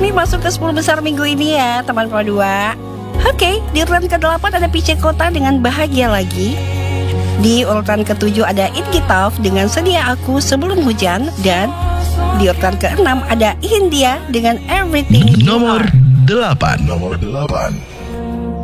resmi masuk ke 10 besar minggu ini ya teman Pro 2. Oke, di urutan ke-8 ada PC Kota dengan Bahagia Lagi. Di urutan ke-7 ada Ingitov dengan Sedia Aku Sebelum Hujan. Dan di urutan ke-6 ada India dengan Everything You Nomor Are. 8. Nomor 8.